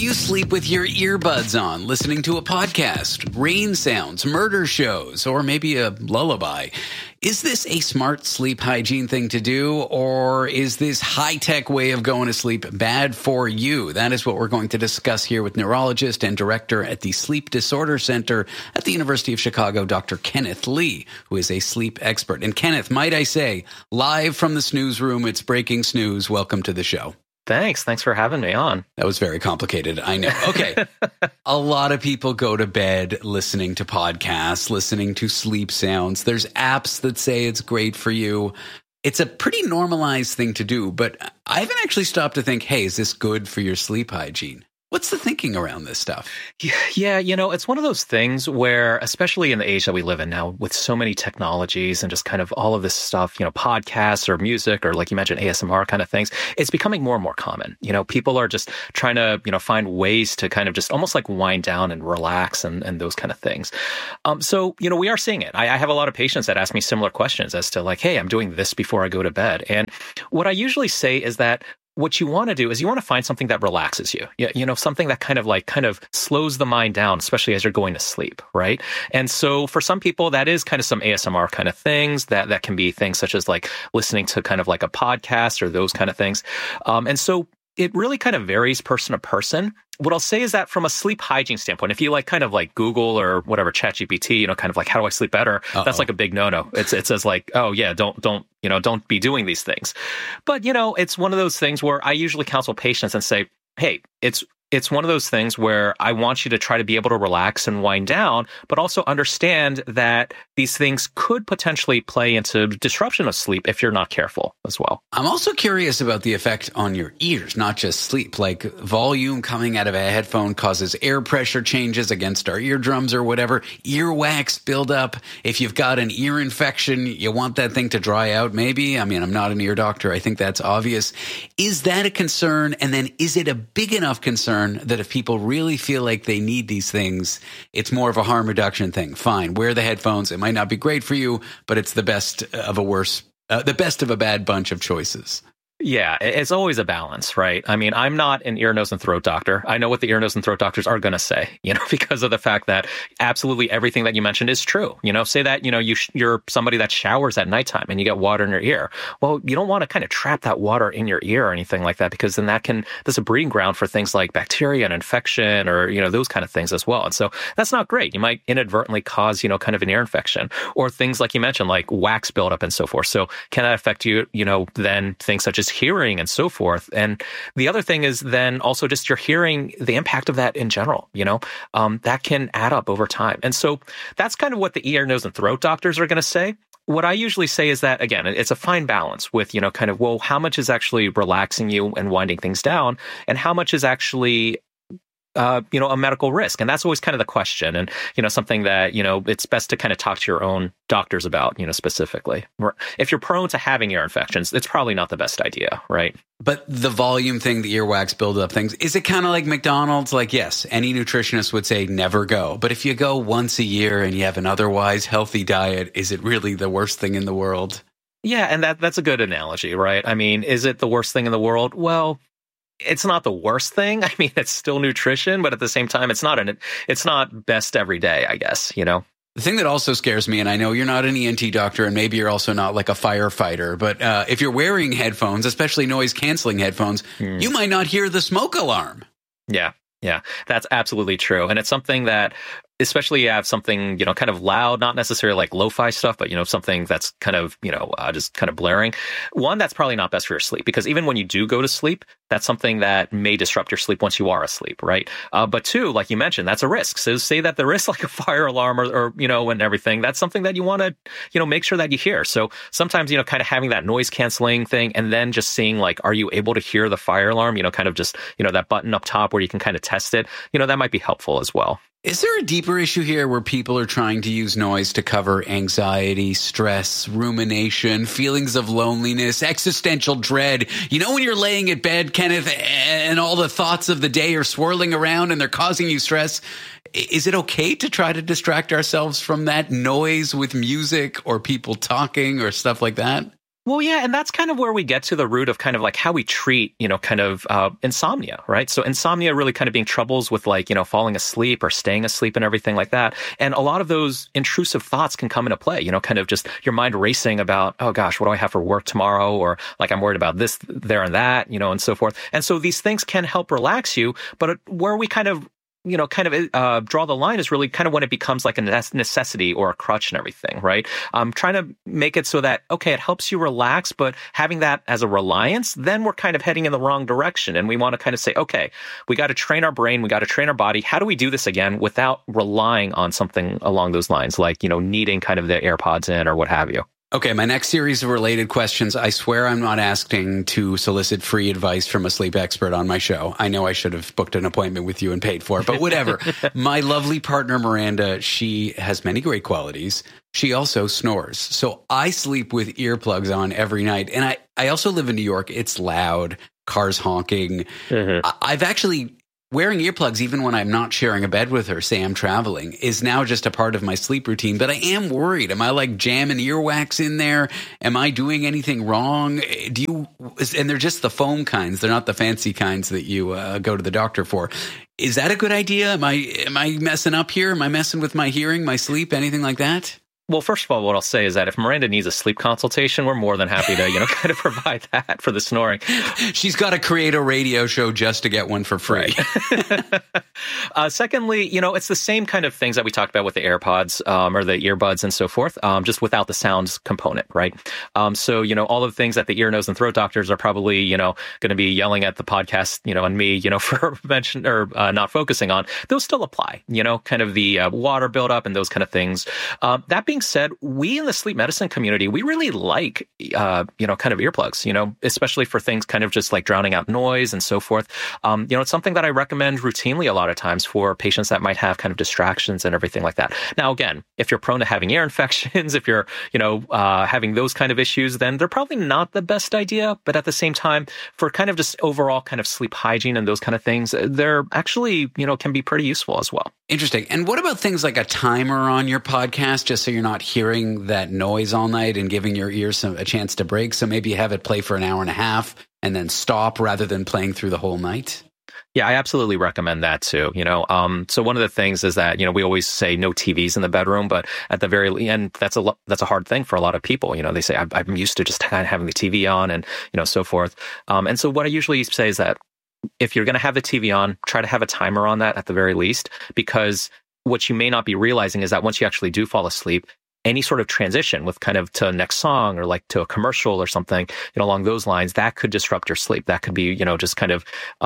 you sleep with your earbuds on, listening to a podcast, rain sounds, murder shows, or maybe a lullaby? Is this a smart sleep hygiene thing to do, or is this high-tech way of going to sleep bad for you? That is what we're going to discuss here with neurologist and director at the Sleep Disorder Center at the University of Chicago, Dr. Kenneth Lee, who is a sleep expert. And Kenneth, might I say, live from the snooze room, it's breaking snooze. Welcome to the show. Thanks for having me on. That was very complicated, I know. Okay. A lot of people go to bed listening to podcasts, listening to sleep sounds. There's apps that say it's great for you. It's a pretty normalized thing to do, but I haven't actually stopped to think, hey, is this good for your sleep hygiene? What's the thinking around this stuff? Yeah, it's one of those things where, especially in the age that we live in now, with so many technologies and just kind of all of this stuff, podcasts or music or like you mentioned, ASMR kind of things, it's becoming more and more common. People are just trying to, find ways to kind of just almost like wind down and relax and those kind of things. So, we are seeing it. I have a lot of patients that ask me similar questions as to like, hey, I'm doing this before I go to bed. And what I usually say is that what you want to do is you want to find something that relaxes you. Something that kind of slows the mind down, especially as you're going to sleep, right? And so for some people, that is kind of some ASMR kind of things that can be things such as like listening to kind of like a podcast or those kind of things. And so it really kind of varies person to person. What I'll say is that from a sleep hygiene standpoint, if you kind of Google or whatever, ChatGPT, kind of like, how do I sleep better? That's like a big no-no. It says like, oh yeah, don't be doing these things. But, it's one of those things where I usually counsel patients and say, hey, it's one of those things where I want you to try to be able to relax and wind down, but also understand that these things could potentially play into disruption of sleep if you're not careful as well. I'm also curious about the effect on your ears, not just sleep. Like volume coming out of a headphone causes air pressure changes against our eardrums or whatever. Earwax buildup. If you've got an ear infection, you want that thing to dry out maybe. I mean, I'm not an ear doctor. I think that's obvious. Is that a concern? And then is it a big enough concern that if people really feel like they need these things, it's more of a harm reduction thing? Fine, wear the headphones. It might not be great for you, but it's the best of a bad bunch of choices. Yeah, it's always a balance, right? I mean, I'm not an ear, nose, and throat doctor. I know what the ear, nose, and throat doctors are going to say, because of the fact that absolutely everything that you mentioned is true. Say that, you're somebody that showers at nighttime and you get water in your ear. Well, you don't want to kind of trap that water in your ear or anything like that, because then that's a breeding ground for things like bacteria and infection or, those kind of things as well. And so that's not great. You might inadvertently cause, kind of an ear infection or things like you mentioned, like wax buildup and so forth. So can that affect you, then things such as hearing and so forth. And the other thing is then also just your hearing, the impact of that in general, that can add up over time. And so that's kind of what the ear, nose, and throat doctors are going to say. What I usually say is that, again, it's a fine balance with, kind of, well, how much is actually relaxing you and winding things down, and how much is actually a medical risk. And that's always kind of the question. And, something that, it's best to kind of talk to your own doctors about, specifically. If you're prone to having ear infections, it's probably not the best idea, right? But the volume thing, the earwax buildup things, is it kind of like McDonald's? Like, yes, any nutritionist would say never go. But if you go once a year and you have an otherwise healthy diet, is it really the worst thing in the world? Yeah, and that's a good analogy, right? I mean, is it the worst thing in the world? Well, it's not the worst thing. I mean, it's still nutrition, but at the same time, it's not best every day, I guess, The thing that also scares me, and I know you're not an ENT doctor and maybe you're also not like a firefighter, but if you're wearing headphones, especially noise canceling headphones, you might not hear the smoke alarm. Yeah, that's absolutely true. And it's something that, especially you have something, kind of loud, not necessarily like lo-fi stuff, but, something that's kind of, just kind of blaring. One, that's probably not best for your sleep, because even when you do go to sleep, that's something that may disrupt your sleep once you are asleep, right? But two, like you mentioned, that's a risk. So say that there is like a fire alarm or and everything, that's something that you want to, make sure that you hear. So sometimes, kind of having that noise canceling thing and then just seeing like, are you able to hear the fire alarm? Kind of just, that button up top where you can kind of test it, that might be helpful as well. Is there a deeper issue here where people are trying to use noise to cover anxiety, stress, rumination, feelings of loneliness, existential dread? When you're laying in bed, Kenneth, and all the thoughts of the day are swirling around and they're causing you stress, is it okay to try to distract ourselves from that noise with music or people talking or stuff like that? Well, yeah, and that's kind of where we get to the root of kind of like how we treat, kind of insomnia, right? So insomnia really kind of being troubles with like, falling asleep or staying asleep and everything like that. And a lot of those intrusive thoughts can come into play, kind of just your mind racing about, oh gosh, what do I have for work tomorrow? Or like I'm worried about this, there, and that, and so forth. And so these things can help relax you, but where we kind of draw the line is really kind of when it becomes like a necessity or a crutch and everything, right? Trying to make it so that, okay, it helps you relax, but having that as a reliance, then we're kind of heading in the wrong direction. And we want to kind of say, okay, we got to train our brain, we got to train our body. How do we do this again without relying on something along those lines, like, needing kind of the AirPods in or what have you? Okay, my next series of related questions, I swear I'm not asking to solicit free advice from a sleep expert on my show. I know I should have booked an appointment with you and paid for it, but whatever. My lovely partner, Miranda, she has many great qualities. She also snores. So I sleep with earplugs on every night. And I also live in New York. It's loud, cars honking. Mm-hmm. I've actually... Wearing earplugs, even when I'm not sharing a bed with her, say I'm traveling, is now just a part of my sleep routine. But I am worried. Am I like jamming earwax in there? Am I doing anything wrong? And they're just the foam kinds. They're not the fancy kinds that you go to the doctor for. Is that a good idea? Am I messing up here? Am I messing with my hearing, my sleep, anything like that? Well, first of all, what I'll say is that if Miranda needs a sleep consultation, we're more than happy to, kind of provide that for the snoring. She's got to create a radio show just to get one for free. Right. Secondly, it's the same kind of things that we talked about with the AirPods or the earbuds and so forth, just without the sounds component, right? So, all of the things that the ear, nose, and throat doctors are probably, going to be yelling at the podcast, and me, for mention or not focusing on, those still apply, kind of the water buildup and those kind of things. That being said, we in the sleep medicine community, we really like, kind of earplugs, especially for things kind of just like drowning out noise and so forth. It's something that I recommend routinely a lot of times for patients that might have kind of distractions and everything like that. Now, again, if you're prone to having ear infections, if you're, having those kind of issues, then they're probably not the best idea. But at the same time, for kind of just overall kind of sleep hygiene and those kind of things, they're actually, can be pretty useful as well. Interesting. And what about things like a timer on your podcast, just so you're not hearing that noise all night and giving your ears a chance to break? So maybe you have it play for an hour and a half and then stop rather than playing through the whole night? Yeah, I absolutely recommend that too. So one of the things is that, we always say no TVs in the bedroom, but at the very end, that's a hard thing for a lot of people. They say, I'm used to just kind of having the TV on and, so forth. And so what I usually say is that if you're going to have the TV on, try to have a timer on that at the very least, because what you may not be realizing is that once you actually do fall asleep, any sort of transition with kind of to a next song or like to a commercial or something, along those lines, that could disrupt your sleep. That could be, just kind of,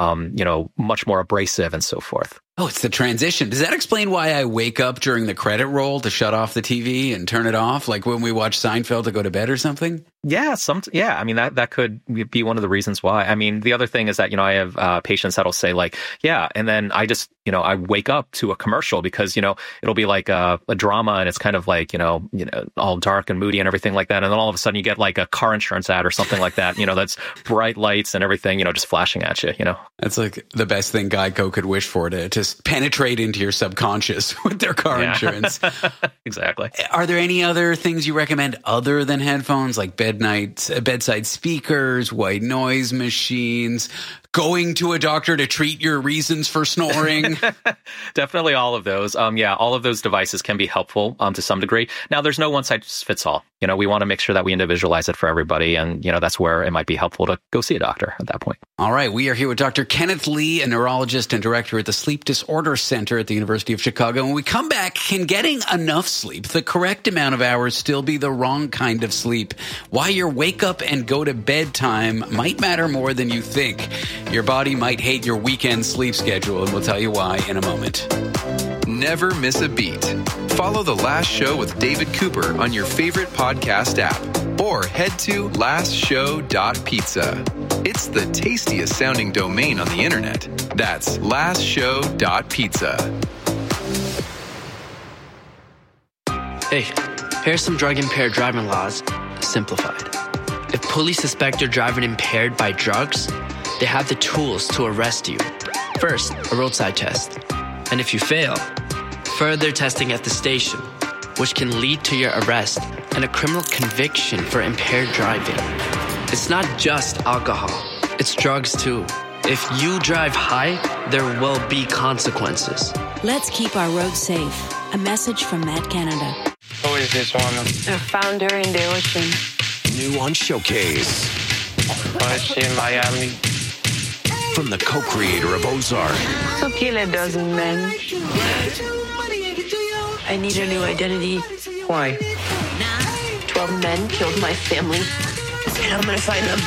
much more abrasive and so forth. Oh, it's the transition. Does that explain why I wake up during the credit roll to shut off the TV and turn it off? Like when we watch Seinfeld to go to bed or something? Yeah, I mean, that could be one of the reasons why. I mean, the other thing is that, I have patients that'll say like, yeah, and then I just, I wake up to a commercial because, it'll be like a drama and it's kind of like, all dark and moody and everything like that. And then all of a sudden you get like a car insurance ad or something like that, that's bright lights and everything, just flashing at you, That's like the best thing Geico could wish for, to just penetrate into your subconscious with their car insurance. Exactly. Are there any other things you recommend other than headphones, like bedside speakers, white noise machines, going to a doctor to treat your reasons for snoring? Definitely all of those. All of those devices can be helpful to some degree. Now, there's no one size fits all. We want to make sure that we individualize it for everybody. And, that's where it might be helpful to go see a doctor at that point. All right. We are here with Dr. Kenneth Lee, a neurologist and director at the Sleep Disorder Center at the University of Chicago. When we come back, can getting enough sleep, the correct amount of hours, still be the wrong kind of sleep? Why your wake up and go to bed time might matter more than you think. Your body might hate your weekend sleep schedule, and we'll tell you why in a moment. Never miss a beat. Follow The Last Show with David Cooper on your favorite podcast app or head to lastshow.pizza. It's the tastiest sounding domain on the internet. That's lastshow.pizza. Hey, here's some drug-impaired driving laws, simplified. If police suspect you're driving impaired by drugs, they have the tools to arrest you. First, a roadside test. And if you fail, further testing at the station, which can lead to your arrest and a criminal conviction for impaired driving. It's not just alcohol, it's drugs too. If you drive high, there will be consequences. Let's keep our roads safe. A message from Matt Canada. Who is this woman? A founder in the ocean. New on Showcase. Why is she in Miami? From the co-creator of Ozark. So kill a dozen men. I need a new identity. Why? 12 men killed my family. And I'm gonna find them.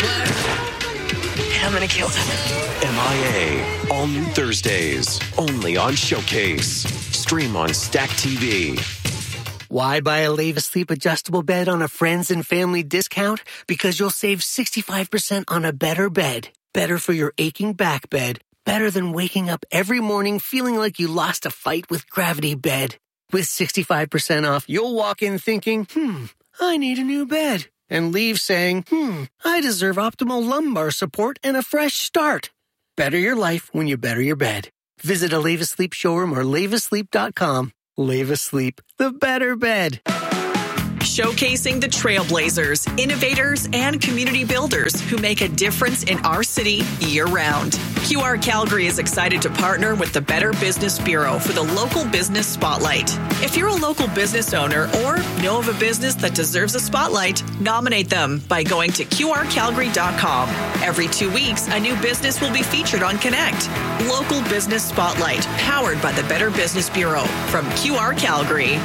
And I'm gonna kill them. MIA. All new Thursdays. Only on Showcase. Stream on Stack TV. Why buy a Leva Sleep adjustable bed on a friends and family discount? Because you'll save 65% on a better bed. Better for your aching back bed. Better than waking up every morning feeling like you lost a fight with Gravity Bed. With 65% off, you'll walk in thinking, I need a new bed. And leave saying, I deserve optimal lumbar support and a fresh start. Better your life when you better your bed. Visit a Leva Sleep showroom or levasleep.com. Leva Sleep, the better bed. Showcasing the trailblazers, innovators, and community builders who make a difference in our city year-round. QR Calgary is excited to partner with the Better Business Bureau for the Local Business Spotlight. If you're a local business owner or know of a business that deserves a spotlight, nominate them by going to qrcalgary.com. Every 2 weeks, a new business will be featured on Connect. Local Business Spotlight, powered by the Better Business Bureau from QR Calgary.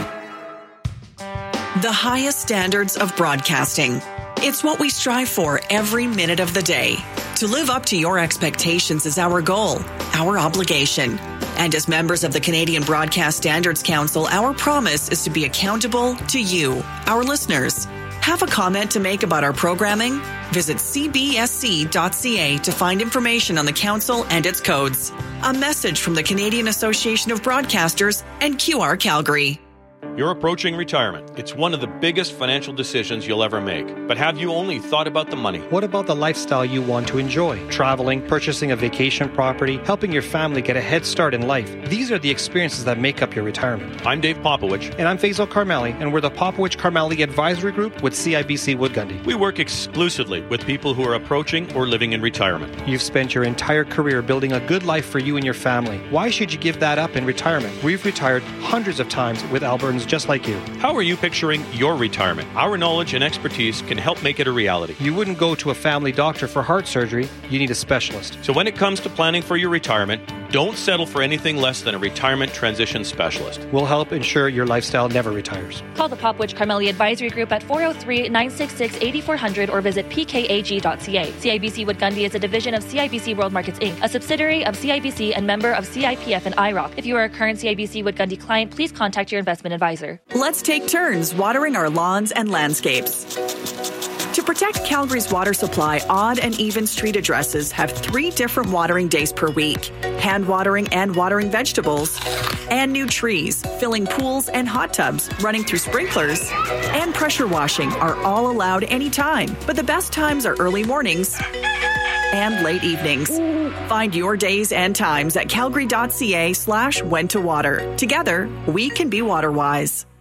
The highest standards of broadcasting. It's what we strive for every minute of the day. To live up to your expectations is our goal, our obligation. And as members of the Canadian Broadcast Standards Council, our promise is to be accountable to you, our listeners. Have a comment to make about our programming? Visit cbsc.ca to find information on the council and its codes. A message from the Canadian Association of Broadcasters and QR Calgary. You're approaching retirement. It's one of the biggest financial decisions you'll ever make. But have you only thought about the money? What about the lifestyle you want to enjoy? Traveling, purchasing a vacation property, helping your family get a head start in life. These are the experiences that make up your retirement. I'm Dave Popowich. And I'm Faisal Karmali, and we're the Popowich-Karmali Advisory Group with CIBC Wood Gundy. We work exclusively with people who are approaching or living in retirement. You've spent your entire career building a good life for you and your family. Why should you give that up in retirement? We've retired hundreds of times with Albertans just like you. How are you picturing your retirement? Our knowledge and expertise can help make it a reality. You wouldn't go to a family doctor for heart surgery. You need a specialist. So when it comes to planning for your retirement, don't settle for anything less than a retirement transition specialist. We'll help ensure your lifestyle never retires. Call the Popowich-Karmali Advisory Group at 403-966-8400 or visit pkag.ca. CIBC Wood Gundy is a division of CIBC World Markets Inc., a subsidiary of CIBC and member of CIPF and IROC. If you are a current CIBC Wood Gundy client, please contact your investment advisor. Let's take turns watering our lawns and landscapes. To protect Calgary's water supply, odd and even street addresses have 3 different watering days per week. Hand watering and watering vegetables, and new trees, filling pools and hot tubs, running through sprinklers, and pressure washing are all allowed anytime. But the best times are early mornings and late evenings. Find your days and times at calgary.ca/when to water. Together, we can be water wise.